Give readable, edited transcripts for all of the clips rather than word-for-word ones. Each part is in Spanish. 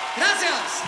Gracias.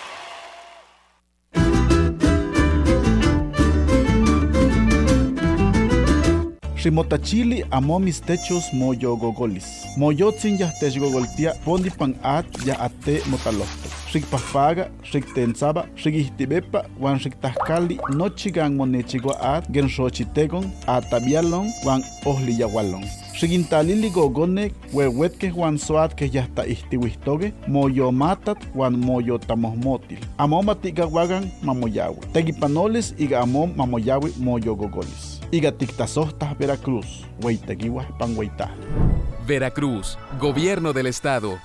Ximotachili amomis techos moyo gogolis. Moyotzin ya techgogoltia pondi pan at ya ate motalohto. Xikpahpaga, xiktensaba, xikihtibepa, wan xiktahkali nochigan monechigua at gen xochitegon atabialon wan ohliyawalon. Xigintalili gogone huehuetke wan soat que ya está istiwihtoge moyo matat wan moyo tamohmotil. Amom atigawagan mamoyawi. Tegipanoles iga amom mamoyawi moyo gogolis. Iga tiktasohtas Veracruz, Hueyteguiwa Panhueyta. Veracruz, Gobierno del Estado.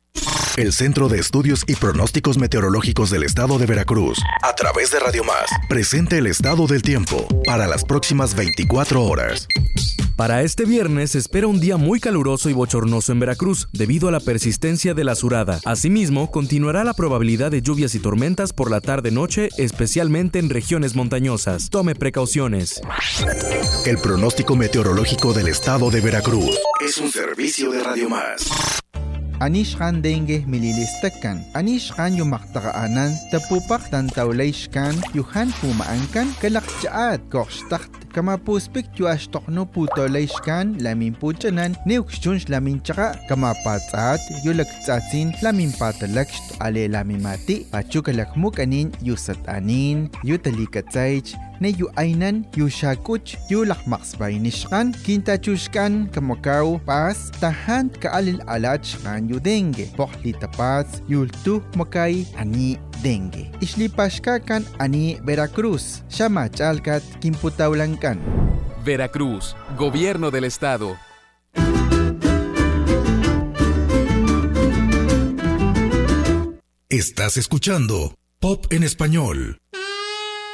El Centro de Estudios y Pronósticos Meteorológicos del Estado de Veracruz, a través de Radio Más, presenta el estado del tiempo para las próximas 24 horas. Para este viernes se espera un día muy caluroso y bochornoso en Veracruz, debido a la persistencia de la surada. Asimismo, continuará la probabilidad de lluvias y tormentas por la tarde-noche, especialmente en regiones montañosas. Tome precauciones. El pronóstico meteorológico del Estado de Veracruz es un servicio de Radio Más. Anishkan dengue mililistakan. Anishkan yumaktaanan tapupak tantawlayshkan yuhan pumaankan kalakchaat korshtakt kamapuspik yuashtokno putolayshkan lamin puchanan neukshunsh lamin chaka kamapatsaat yulaktsatsin lamin patalakst ale lamimati pachukalakmukanin yusatanin yutalikatsaych ne yu ainan yu shakuch yu lakmaksbaynishkan kintachushkan kamakaw pas tahan kaalil alachkan yu dengue pohli tapats yultu makay ani dengue islipashkakan ani Veracruz shamachalkat kimputawlankan. Veracruz, Gobierno del Estado. Estás escuchando Pop en Español.